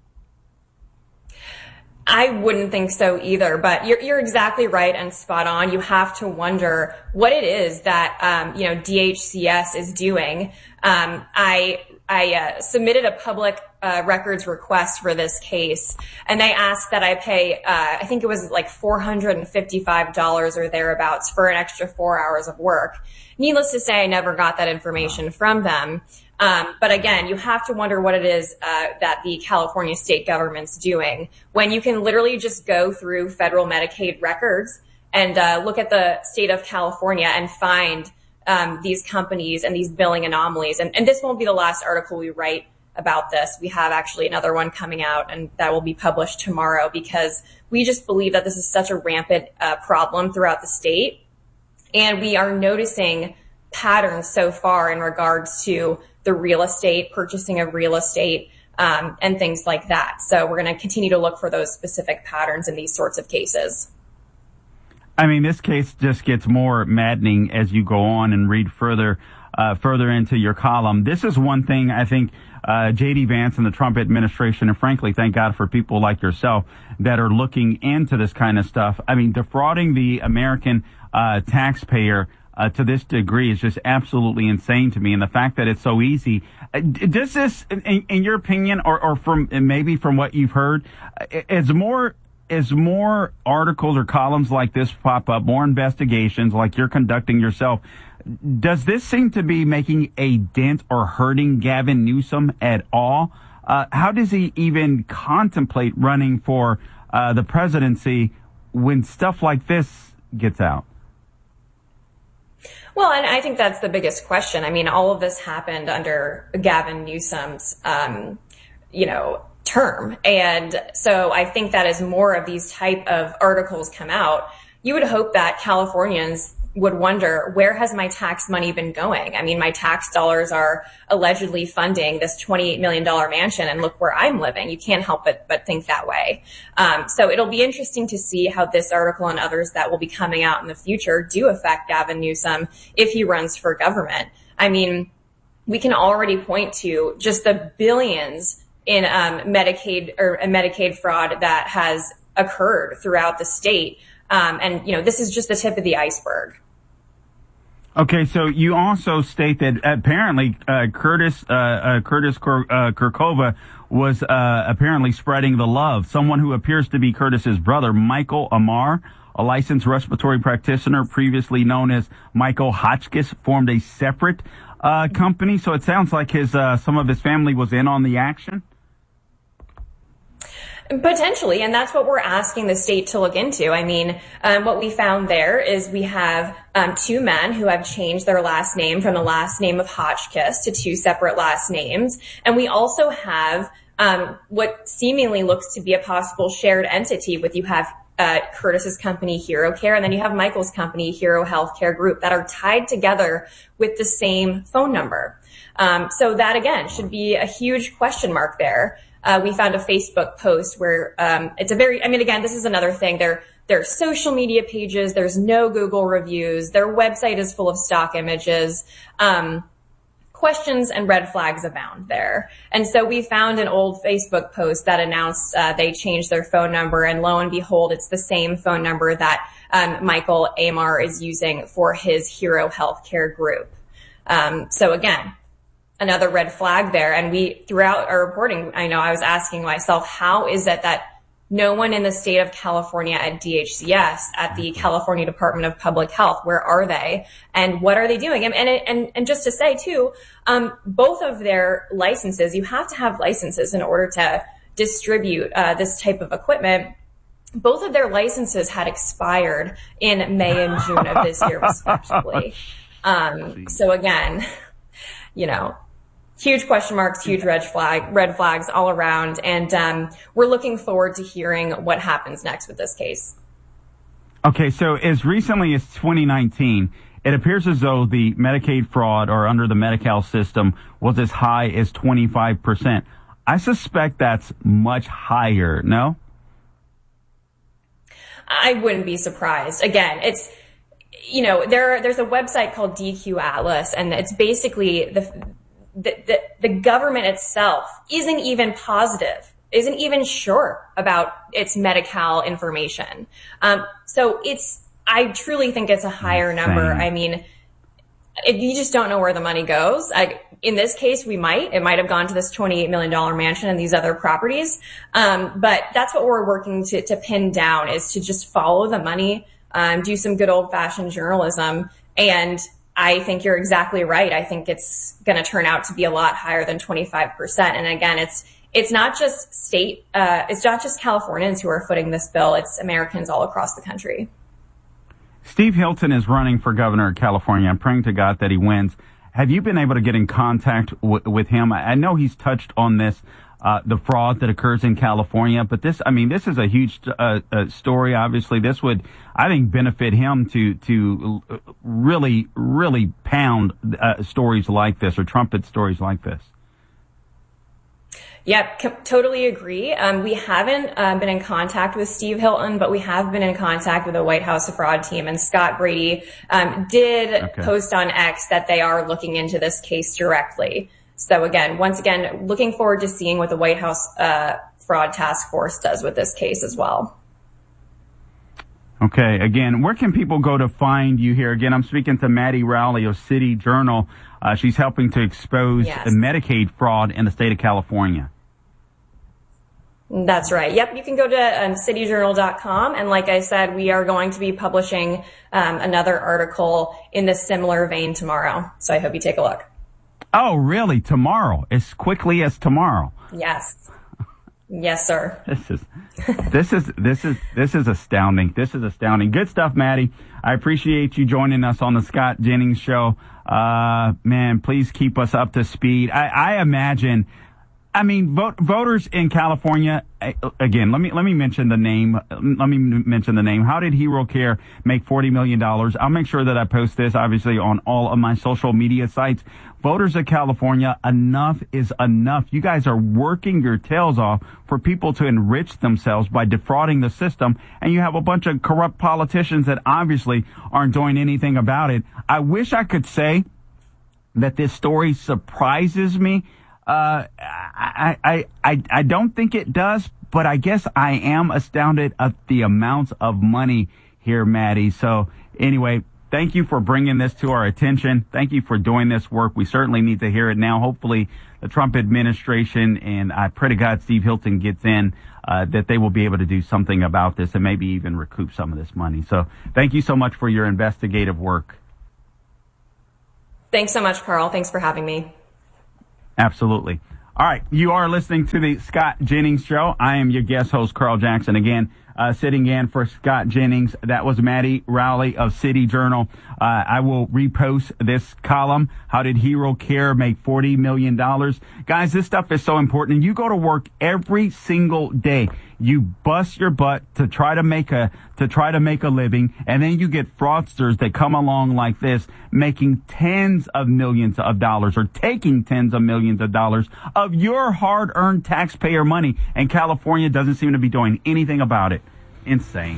I wouldn't think so either, but you're, you're exactly right and spot on. You have to wonder what it is that, um, you know, D H C S is doing. Um, I, I, uh, submitted a public, uh, records request for this case, and they asked that I pay, uh, I think it was like four hundred fifty-five dollars or thereabouts for an extra four hours of work. Needless to say, I never got that information from them. Um, but again, you have to wonder what it is uh, that the California state government's doing when you can literally just go through federal Medicaid records and uh, look at the state of California and find um, these companies and these billing anomalies. And, and this won't be the last article we write about this. We have actually another one coming out, and that will be published tomorrow, because we just believe that this is such a rampant uh, problem throughout the state. And we are noticing patterns so far in regards to the real estate, purchasing of real estate, um, and things like that. So we're going to continue to look for those specific patterns in these sorts of cases. I mean, this case just gets more maddening as you go on and read further, uh, further into your column. This is one thing I think, uh, J D Vance and the Trump administration, and frankly, thank God for people like yourself that are looking into this kind of stuff. I mean, defrauding the American, uh, taxpayer Uh, to this degree is just absolutely insane to me. And the fact that it's so easy, uh, does this, in, in your opinion, or, or from maybe from what you've heard, as more as more articles or columns like this pop up, more investigations like you're conducting yourself, does this seem to be making a dent or hurting Gavin Newsom at all? Uh, how does he even contemplate running for uh, the presidency when stuff like this gets out? Well, and I think that's the biggest question. I mean, all of this happened under Gavin Newsom's, um, you know, term. And so I think that as more of these type of articles come out, you would hope that Californians would wonder, where has my tax money been going? I mean, my tax dollars are allegedly funding this twenty-eight million dollars mansion, and look where I'm living. You can't help but, but think that way. Um, so it'll be interesting to see how this article and others that will be coming out in the future do affect Gavin Newsom if he runs for government. I mean, we can already point to just the billions in um, Medicaid or uh, Medicaid fraud that has occurred throughout the state. Um, and, you know, this is just the tip of the iceberg. Okay, so you also state that apparently uh, Curtis uh, uh, Curtis Kur- uh, Kurkova was uh, apparently spreading the love. Someone who appears to be Curtis's brother, Michael Amar, a licensed respiratory practitioner previously known as Michael Hotchkiss, formed a separate uh, company. So it sounds like his uh, some of his family was in on the action. Potentially, and that's what we're asking the state to look into. I mean, um, what we found there is we have um, two men who have changed their last name from the last name of Hotchkiss to two separate last names. And we also have um, what seemingly looks to be a possible shared entity with you have uh, Curtis's company, Hero Care, and then you have Michael's company, Hero Healthcare Group, that are tied together with the same phone number. Um, so that, again, should be a huge question mark there. Uh, we found a Facebook post where um, it's a very, I mean, again, this is another thing. There, there are social media pages. There's no Google reviews. Their website is full of stock images. Um, questions and red flags abound there. And so we found an old Facebook post that announced uh, they changed their phone number. And lo and behold, it's the same phone number that um, Michael Amar is using for his Hero Healthcare Group. Um, so again, another red flag there. And we, throughout our reporting, I know I was asking myself, how is it that no one in the state of California at D H C S, at the California Department of Public Health, where are they? And what are they doing? And, and, and, and just to say too, um, both of their licenses, you have to have licenses in order to distribute uh, this type of equipment. Both of their licenses had expired in May and June of this year, respectively. Um, so again, you know, huge question marks, huge red flag, red flags all around. And um, we're looking forward to hearing what happens next with this case. Okay, so as recently as twenty nineteen, it appears as though the Medicaid fraud or under the Medi-Cal system was as high as twenty-five percent. I suspect that's much higher, no? I wouldn't be surprised. Again, it's, you know, there there's a website called D Q Atlas, and it's basically the The, the, the government itself isn't even positive, isn't even sure about its Medi-Cal information. Um, so it's, I truly think it's a higher number. I mean, if you just don't know where the money goes. I, in this case, we might, it might have gone to this twenty-eight million dollars mansion and these other properties. Um, but that's what we're working to, to pin down, is to just follow the money, um, do some good old fashioned journalism. And I think you're exactly right. I think it's going to turn out to be a lot higher than twenty-five percent. And again, it's it's not just state, uh, it's not just Californians who are footing this bill. It's Americans all across the country. Steve Hilton is running for governor of California. I'm praying to God that he wins. Have you been able to get in contact w- with him? I know he's touched on this, uh, the fraud that occurs in California, but this, I mean, this is a huge uh, uh, story. Obviously, this would, I think, benefit him to to really, really pound uh, stories like this, or trumpet stories like this. Yep, c- totally agree. Um, we haven't uh, been in contact with Steve Hilton, but we have been in contact with the White House fraud team. And Scott Brady um, did okay. post on X that they are looking into this case directly. So again, once again, looking forward to seeing what the White House uh, fraud task force does with this case as well. Okay, again, where can people go to find you here? Again, I'm speaking to Maddie Rowley of City Journal. Uh, she's helping to expose yes. Medicaid fraud in the state of California. That's right. Yep. You can go to um, city journal dot com. And like I said, we are going to be publishing um, another article in the similar vein tomorrow. So I hope you take a look. Oh, really? Tomorrow? As quickly as tomorrow? Yes. Yes, sir. This is, this is, this is, this is astounding. This is astounding. Good stuff, Maddie. I appreciate you joining us on the Scott Jennings Show. Uh, man, please keep us up to speed. I, I imagine I mean, vote, voters in California, again, let me let me mention the name. Let me mention the name. How did Hero Care make forty million dollars? I'll make sure that I post this, obviously, on all of my social media sites. Voters of California, enough is enough. You guys are working your tails off for people to enrich themselves by defrauding the system, and you have a bunch of corrupt politicians that obviously aren't doing anything about it. I wish I could say that this story surprises me. Uh, I, I, I, I don't think it does, but I guess I am astounded at the amounts of money here, Maddie. So anyway, thank you for bringing this to our attention. Thank you for doing this work. We certainly need to hear it now. Hopefully the Trump administration, and I pray to God Steve Hilton gets in, uh, that they will be able to do something about this and maybe even recoup some of this money. So thank you so much for your investigative work. Thanks so much, Carl. Thanks for having me. Absolutely. All right. You are listening to the Scott Jennings Show. I am your guest host, Carl Jackson, again, uh, sitting in for Scott Jennings. That was Maddie Rowley of City Journal. Uh, I will repost this column. How did Hero Care make forty million dollars? Guys, this stuff is so important. And you go to work every single day. You bust your butt to try to make a, to try to make a living. And then you get fraudsters that come along like this, making tens of millions of dollars or taking tens of millions of dollars of your hard earned taxpayer money. And California doesn't seem to be doing anything about it. Insane.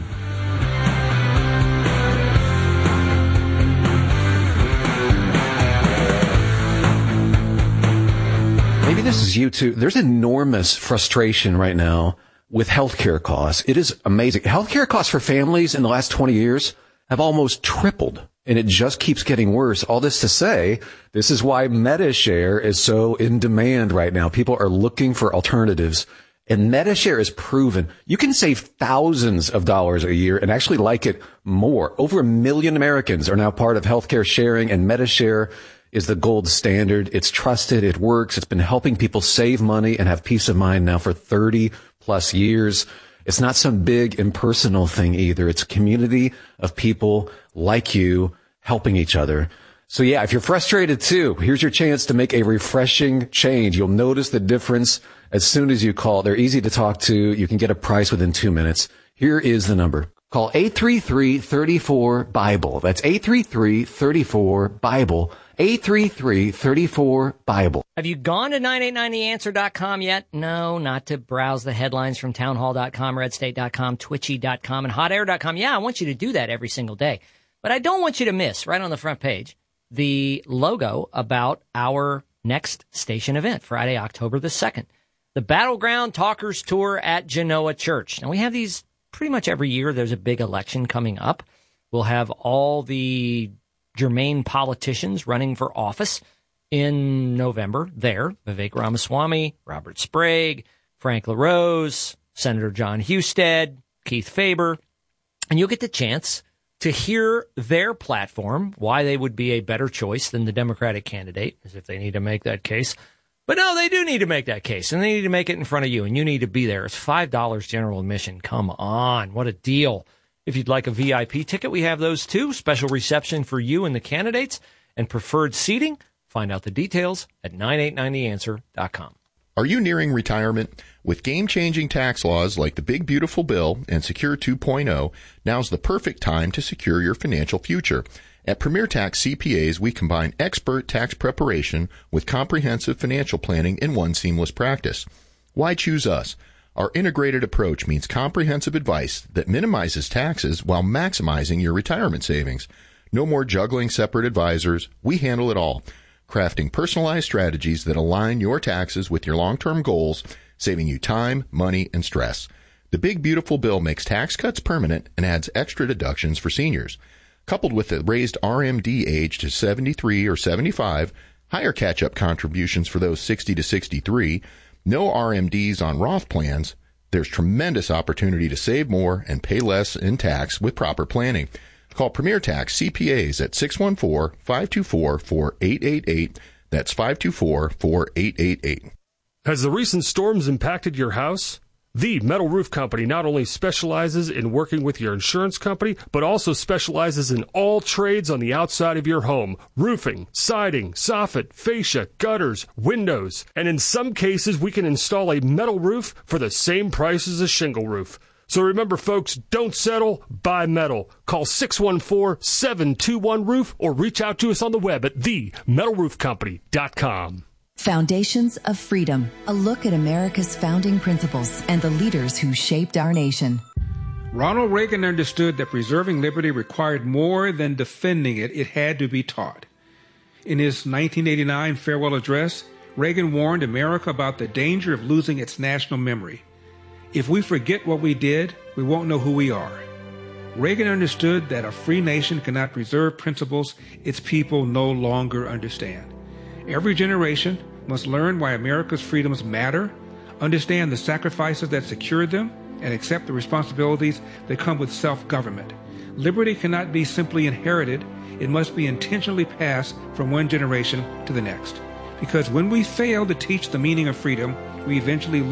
Maybe this is you too. There's enormous frustration right now with healthcare costs. It is amazing. Healthcare costs for families in the last twenty years have almost tripled, and it just keeps getting worse. All this to say, this is why MediShare is so in demand right now. People are looking for alternatives, and MediShare is proven. You can save thousands of dollars a year and actually like it more. Over a million Americans are now part of healthcare sharing, and MediShare is the gold standard. It's trusted. It works. It's been helping people save money and have peace of mind now for thirty plus years. It's not some big impersonal thing either. It's a community of people like you helping each other. So yeah, if you're frustrated too, here's your chance to make a refreshing change. You'll notice the difference as soon as you call. They're easy to talk to. You can get a price within two minutes. Here is the number. Call eight three three, three four, BIBLE. That's eight three three, three four, BIBLE. eight three three, three four, BIBLE. Have you gone to nine eight nine the answer dot com yet? No, not to browse the headlines from townhall dot com, red state dot com, twitchy dot com, and hot air dot com. Yeah, I want you to do that every single day. But I don't want you to miss, right on the front page, the logo about our next station event, Friday, October the second. The Battleground Talkers Tour at Genoa Church. Now, we have these pretty much every year. There's a big election coming up. We'll have all the germane politicians running for office in November there. Vivek Ramaswamy, Robert Sprague, Frank LaRose, Senator John Husted, Keith Faber. And you'll get the chance to hear their platform, why they would be a better choice than the Democratic candidate, as if they need to make that case. But no, they do need to make that case, and they need to make it in front of you, and you need to be there. It's five dollars general admission. Come on. What a deal. If you'd like a V I P ticket, we have those too. Special reception for you and the candidates and preferred seating. Find out the details at nine eight nine the answer dot com. Are you nearing retirement? With game-changing tax laws like the Big Beautiful Bill and Secure two point oh, now's the perfect time to secure your financial future. At Premier Tax C P As, we combine expert tax preparation with comprehensive financial planning in one seamless practice. Why choose us? Our integrated approach means comprehensive advice that minimizes taxes while maximizing your retirement savings. No more juggling separate advisors. We handle it all, crafting personalized strategies that align your taxes with your long-term goals, saving you time, money, and stress. The Big Beautiful Bill makes tax cuts permanent and adds extra deductions for seniors. Coupled with the raised R M D age to seventy-three or seventy-five, higher catch-up contributions for those sixty to sixty-three, no R M Ds on Roth plans, there's tremendous opportunity to save more and pay less in tax with proper planning. Call Premier Tax C P As at six one four, five two four, four eight eight eight. That's five two four, four eight eight eight. Has the recent storms impacted your house? The Metal Roof Company not only specializes in working with your insurance company, but also specializes in all trades on the outside of your home. Roofing, siding, soffit, fascia, gutters, windows. And in some cases, we can install a metal roof for the same price as a shingle roof. So remember, folks, don't settle, buy metal. Call six one four, seven two one, roof or reach out to us on the web at the metal roof company dot com. Foundations of Freedom, a look at America's founding principles and the leaders who shaped our nation. Ronald Reagan understood that preserving liberty required more than defending it, it had to be taught. In his nineteen eighty-nine farewell address, Reagan warned America about the danger of losing its national memory. If we forget what we did, we won't know who we are. Reagan understood that a free nation cannot preserve principles its people no longer understand. Every generation must learn why America's freedoms matter, understand the sacrifices that secured them, and accept the responsibilities that come with self-government. Liberty cannot be simply inherited. It must be intentionally passed from one generation to the next. Because when we fail to teach the meaning of freedom, we eventually